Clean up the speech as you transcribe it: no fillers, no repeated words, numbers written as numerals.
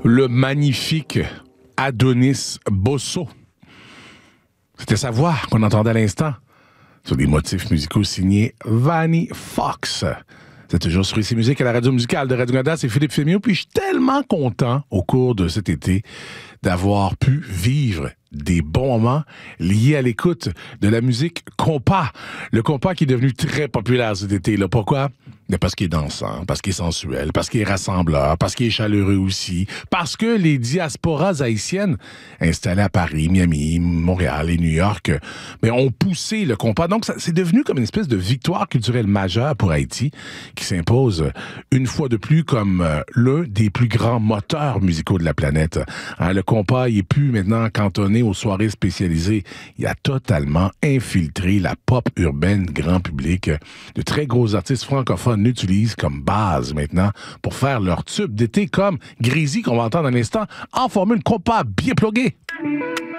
le magnifique Adonis Bosso. C'était sa voix qu'on entendait à l'instant sur des motifs musicaux signés Vanny Fox. C'est toujours sur ici Musique à la radio musicale de Radio-Canada, c'est Philippe Fémiot, puis je suis tellement content au cours de cet été d'avoir pu vivre des bons moments liés à l'écoute de la musique compas. Le compas qui est devenu très populaire cet été-là. Pourquoi? Mais parce qu'il est dansant, parce qu'il est sensuel, parce qu'il est rassembleur, parce qu'il est chaleureux aussi, parce que les diasporas haïtiennes installées à Paris, Miami, Montréal et New York ont poussé le compas. Donc, c'est devenu comme une espèce de victoire culturelle majeure pour Haïti qui s'impose une fois de plus comme l'un des plus grands moteurs musicaux de la planète. Le compas, il n'est plus maintenant cantonné aux soirées spécialisées. Il a totalement infiltré la pop urbaine grand public. De très gros artistes francophones l'utilisent comme base maintenant pour faire leur tube d'été comme Grézy qu'on va entendre à l'instant en formule compas bien pluguée.